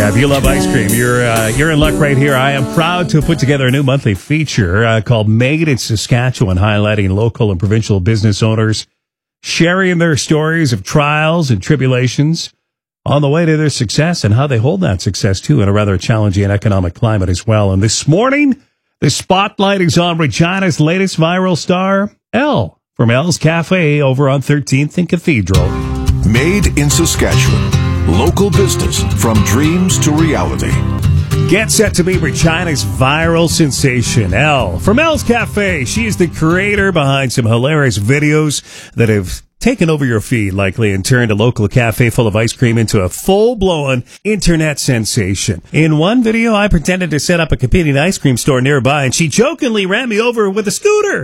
Yeah, if you love ice cream, you're in luck right here. I am proud to put together a new monthly feature called Made in Saskatchewan, highlighting local and provincial business owners, sharing their stories of trials and tribulations on the way to their success and how they hold that success, too, in a rather challenging economic climate as well. And this morning, the spotlight is on Regina's latest viral star, Elle, from Elle's Cafe over on 13th and Cathedral. Made in Saskatchewan. Local business from dreams to reality. Get set to meet Regina's viral sensation, Elle. From Elle's Cafe, she is the creator behind some hilarious videos that have taken over your feed, likely, and turned a local cafe full of ice cream into a full-blown internet sensation. In one video, I pretended to set up a competing ice cream store nearby, and she jokingly ran me over with a scooter.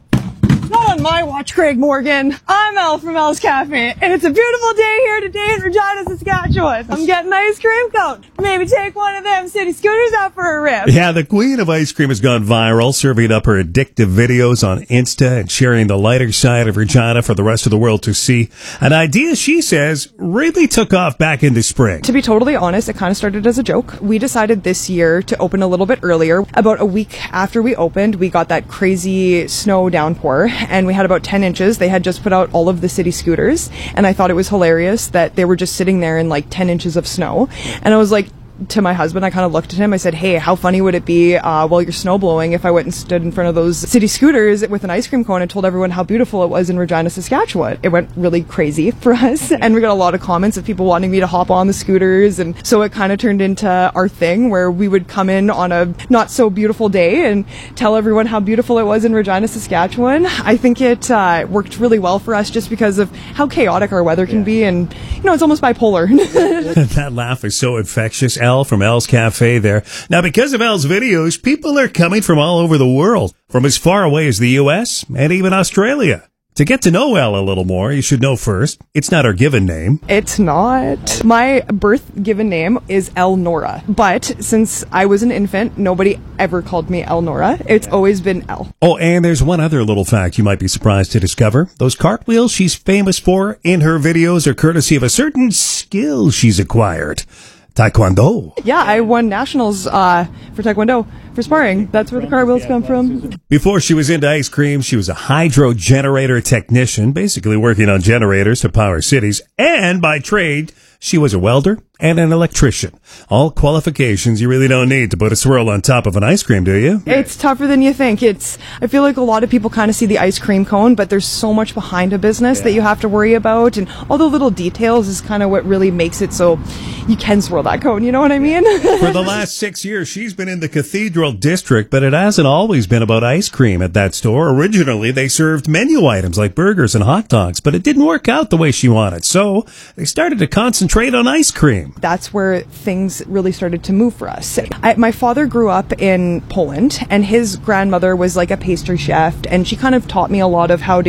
Not on my watch, Craig Morgan. I'm Elle from Elle's Cafe, and it's a beautiful day here today in Regina, Saskatchewan. I'm getting an ice cream cone. Maybe take one of them city scooters out for a rip. Yeah, the queen of ice cream has gone viral, serving up her addictive videos on Insta and sharing the lighter side of Regina for the rest of the world to see. An idea, she says, really took off back in the spring. To be totally honest, it kind of started as a joke. We decided this year to open a little bit earlier. About a week after we opened, we got that crazy snow downpour, and we had about 10 inches. They had just put out all of the city scooters, and I thought it was hilarious that they were just sitting there in like 10 inches of snow. And I was like, to my husband, I kind of looked at him. I said, hey, how funny would it be while you're snow blowing if I went and stood in front of those city scooters with an ice cream cone and told everyone how beautiful it was in Regina, Saskatchewan? It went really crazy for us, and we got a lot of comments of people wanting me to hop on the scooters, and so it kind of turned into our thing where we would come in on a not so beautiful day and tell everyone how beautiful it was in Regina, Saskatchewan. I think it worked really well for us just because of how chaotic our weather can be, and it's almost bipolar. That laugh is so infectious. Elle from Elle's Cafe there. Now, because of Elle's videos, people are coming from all over the world, from as far away as the U.S. and even Australia. To get to know Elle a little more, you should know first, it's not her given name. It's not. My birth given name is Elnora. But since I was an infant, nobody ever called me Elnora. It's always been Elle. Oh, and there's one other little fact you might be surprised to discover. Those cartwheels she's famous for in her videos are courtesy of a certain skill she's acquired. Taekwondo. Yeah, I won nationals for Taekwondo, for sparring. That's where the cartwheels come from. Before she was into ice cream, she was a hydro generator technician, basically working on generators to power cities. And by trade, she was a welder and an electrician. All qualifications you really don't need to put a swirl on top of an ice cream, do you? It's tougher than you think. I feel like a lot of people kind of see the ice cream cone, but there's so much behind a business that you have to worry about, and all the little details is kind of what really makes it so you can swirl that cone, you know what I mean? For the last 6 years, she's been in the Cathedral District, but it hasn't always been about ice cream at that store. Originally, they served menu items like burgers and hot dogs, but it didn't work out the way she wanted, so they started to concentrate on ice cream. That's where things really started to move for us. My father grew up in Poland, and his grandmother was like a pastry chef, and she kind of taught me a lot of how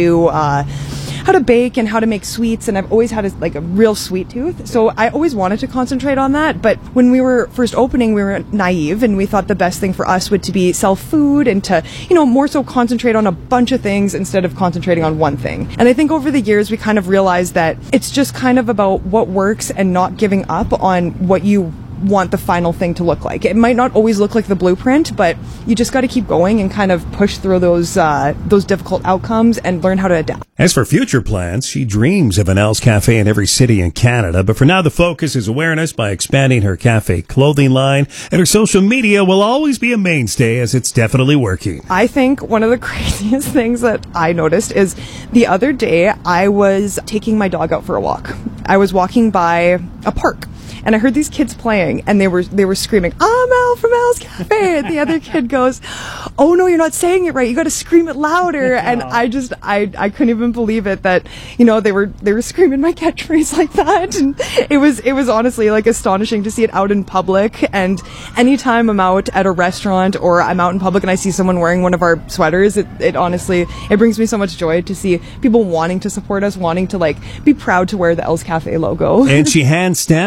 to bake and how to make sweets, and I've always had a real sweet tooth, so I always wanted to concentrate on that. But when we were first opening, we were naive, and we thought the best thing for us would to be sell food and to more so concentrate on a bunch of things instead of concentrating on one thing. And I think over the years we kind of realized that it's just kind of about what works and not giving up on what you want the final thing to look like. It might not always look like the blueprint, but you just got to keep going and kind of push through those difficult outcomes and learn how to adapt. As for future plans, she dreams of an Elle's Cafe in every city in Canada, but for now the focus is awareness by expanding her cafe clothing line, and her social media will always be a mainstay as it's definitely working. I think one of the craziest things that I noticed is the other day I was taking my dog out for a walk. I was walking by a park, and I heard these kids playing, and they were screaming, "I'm Elle from Elle's Cafe!" And the other kid goes, "Oh no, you're not saying it right. You got to scream it louder." And I couldn't even believe it that they were screaming my catchphrase like that. And it was honestly like astonishing to see it out in public. And anytime I'm out at a restaurant or I'm out in public and I see someone wearing one of our sweaters, it honestly brings me so much joy to see people wanting to support us, wanting to be proud to wear the Elle's Cafe logo. And she hand stamps all those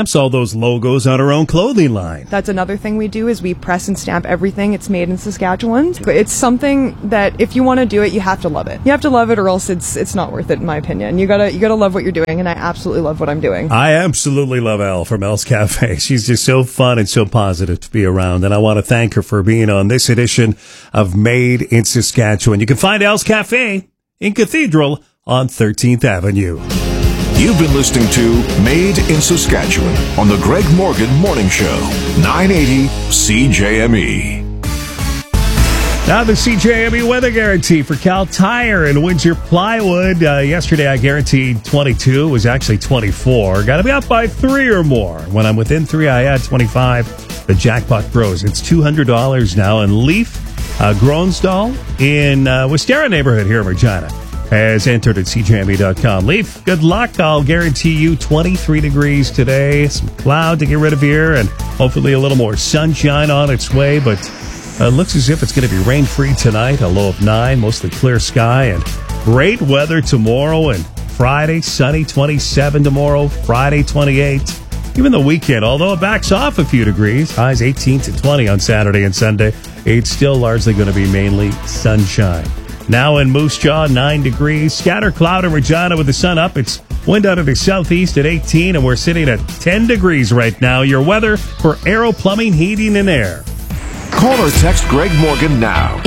those logos on our own clothing line. That's another thing we do is we press and stamp everything. It's made in Saskatchewan. It's something that if you want to do it, you have to love it. You have to love it, or else it's not worth it, in my opinion. You gotta love what you're doing, and I absolutely love what I'm doing. I absolutely love Elle from Elle's Cafe. She's just so fun and so positive to be around, and I want to thank her for being on this edition of Made in Saskatchewan. You can find Elle's Cafe in Cathedral on 13th Avenue. You've been listening to Made in Saskatchewan on the Greg Morgan Morning Show, 980 CJME. Now the CJME weather guarantee for Cal Tire and Windsor Plywood. Yesterday I guaranteed 22. It was actually 24. Got to be up by 3 or more. When I'm within 3, I add 25. The jackpot grows. It's $200 now. And Leaf Gronsdahl in Wisteria neighborhood here in Regina has entered at CJME.com. Leaf, good luck. I'll guarantee you 23 degrees today. Some cloud to get rid of here, and hopefully a little more sunshine on its way. But looks as if it's going to be rain-free tonight. A low of 9, mostly clear sky, and great weather tomorrow and Friday. Sunny, 27 tomorrow. Friday, 28. Even the weekend, although it backs off a few degrees. Highs 18 to 20 on Saturday and Sunday. It's still largely going to be mainly sunshine. Now in Moose Jaw, 9 degrees. Scatter cloud in Regina with the sun up. It's wind out of the southeast at 18, and we're sitting at 10 degrees right now. Your weather for Aero Plumbing, Heating, and Air. Call or text Greg Morgan now.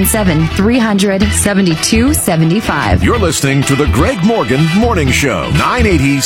877-300-7275. You're listening to the Greg Morgan Morning Show, 980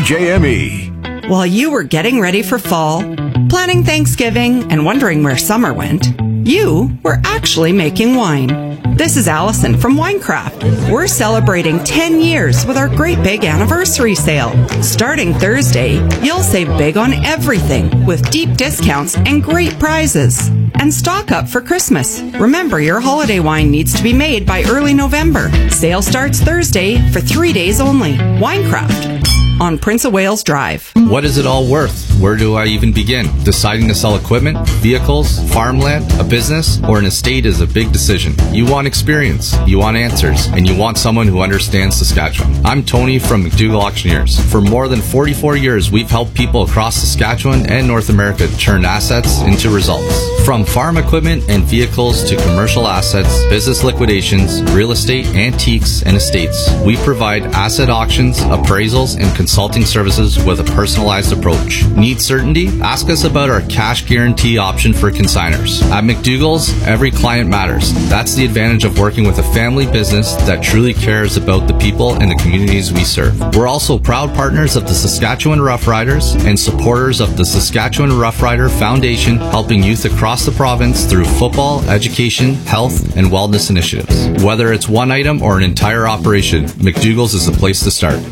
CJME. While you were getting ready for fall, planning Thanksgiving, and wondering where summer went, you were actually making wine. This is Allison from Winecraft. We're celebrating 10 years with our great big anniversary sale. Starting Thursday, you'll save big on everything with deep discounts and great prizes. And stock up for Christmas. Remember, your holiday wine needs to be made by early November. Sale starts Thursday for 3 days only. Winecraft on Prince of Wales Drive. What is it all worth? Where do I even begin? Deciding to sell equipment, vehicles, farmland, a business, or an estate is a big decision. You want experience, you want answers, and you want someone who understands Saskatchewan. I'm Tony from McDougall Auctioneers. For more than 44 years, we've helped people across Saskatchewan and North America turn assets into results. From farm equipment and vehicles to commercial assets, business liquidations, real estate, antiques, and estates, we provide asset auctions, appraisals, and consulting services with a personalized approach. Need certainty? Ask us about our cash guarantee option for consigners. At McDougall's, every client matters. That's the advantage of working with a family business that truly cares about the people and the communities we serve. We're also proud partners of the Saskatchewan Roughriders and supporters of the Saskatchewan Roughrider Foundation, helping youth across the province through football, education, health, and wellness initiatives. Whether it's one item or an entire operation, McDougall's is the place to start.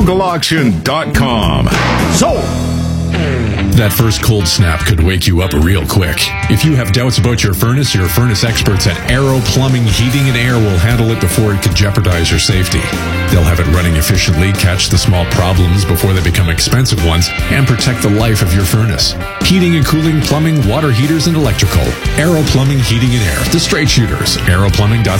McDougallAuction.com. Sold! That first cold snap could wake you up real quick. If you have doubts about your furnace experts at Aero Plumbing, Heating, and Air will handle it before it could jeopardize your safety. They'll have it running efficiently, catch the small problems before they become expensive ones, and protect the life of your furnace. Heating and cooling, plumbing, water heaters, and electrical. Aero Plumbing, Heating, and Air. The Straight Shooters. Aeroplumbing.ca.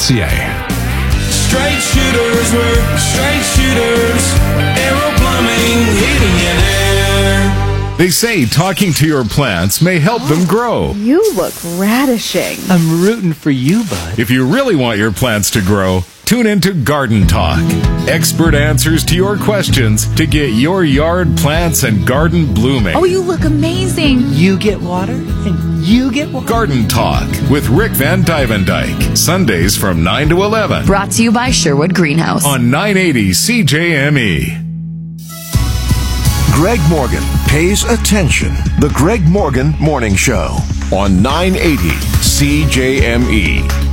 Straight shooters, we're straight shooters. Aero Plumbing, Heating, and Air. They say talking to your plants may help them grow. You look radishing. I'm rooting for you, bud. If you really want your plants to grow, tune into Garden Talk. Expert answers to your questions to get your yard plants and garden blooming. Oh, you look amazing. You get water and you get water. Garden Talk with Rick Van Dyvendijk. Sundays from 9 to 11. Brought to you by Sherwood Greenhouse. On 980 CJME. Greg Morgan pays attention. The Greg Morgan Morning Show on 980 CJME.